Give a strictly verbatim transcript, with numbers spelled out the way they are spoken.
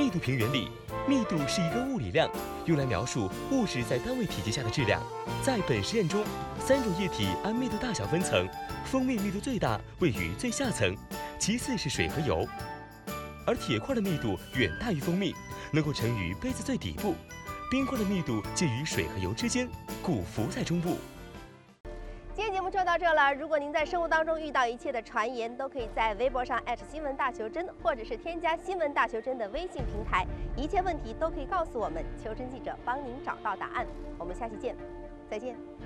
密度平原里，密度是一个物理量，用来描述物质在单位体积下的质量。在本实验中，三种液体按密度大小分层，蜂蜜密度最大，位于最下层，其次是水和油。而铁块的密度远大于蜂蜜，能够沉于杯子最底部；冰块的密度介于水和油之间，故浮在中部。 今天节目就到这了。如果您在生活当中遇到一切的传言，都可以在微博上新闻大求真，或者是添加新闻大求真的微信平台，一切问题都可以告诉我们，求真记者帮您找到答案。我们下期见，再见。